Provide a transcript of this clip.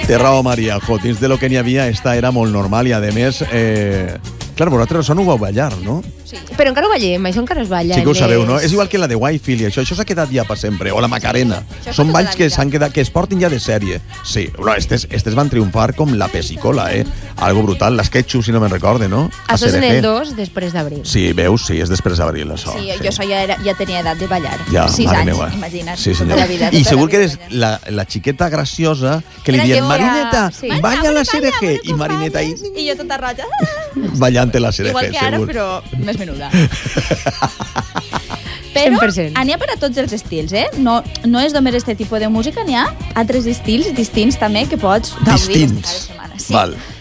Té raó, Maria. Jo, dins de lo que n'hi havia, esta era molt normal i, a més, clar, vosaltres això no ho vau ballar, no? Sí. Però encara ho ballem, això encara es balla. Sí que ho sabeu, no? És igual que la de Wi-Fi i això s'ha quedat ja per sempre. O la Macarena. Són balls que s'han quedat, que es porten ja de sèrie. Sí, però estes van triomfar com la pessicola, Algo brutal. L'Sketchup, si no me'n recorde, no? Això és en el 2, després d'abril. Sí, veus? Sí, és després d'abril, això. Sí, jo ja tenia edat de ballar. Ja, 6 mare anys, meva. imagina't. Sí, senyor. Tota la vida, I tota segur la que vida. eres la xiqueta graciosa que li Era dient, que Marineta, sí. balla la CRG. I Marineta ahí, I jo tota roja. ballant la CRG, Igual que ara, segur. però més menuda. Però 100%. n'hi ha per a tots els estils, No és només aquest tipus de música, n'hi ha altres estils distints també que pots gaudir Distints. cada setmana. Sí. Val.